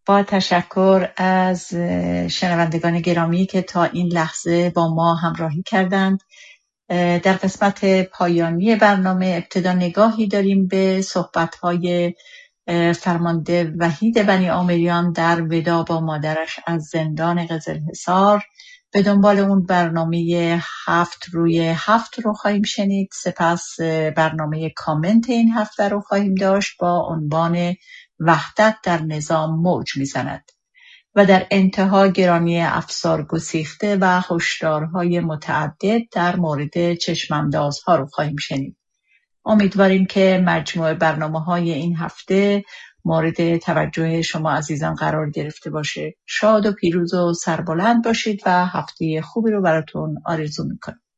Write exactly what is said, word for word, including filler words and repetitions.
با تشکر از شنوندگان گرامی که تا این لحظه با ما همراهی کردند. در قسمت پایانی برنامه ابتدا نگاهی داریم به صحبت‌های فرمانده وحید بنی عامریان در ودا با مادرش از زندان قزلحصار. به دنبال اون برنامه هفت روی هفت رو خواهیم شنید. سپس برنامه کامنت این هفته رو خواهیم داشت با عنوان وحدت در نظام موج میزند و در انتها گرامی افسار گسیخته و هشدارهای متعدد در مورد چشماندازها رو خواهیم شنید. امیدواریم که مجموع برنامه‌های این هفته مورد توجه شما عزیزان قرار گرفته باشه. شاد و پیروز و سربلند باشید و هفته خوبی رو براتون آرزو میکنم.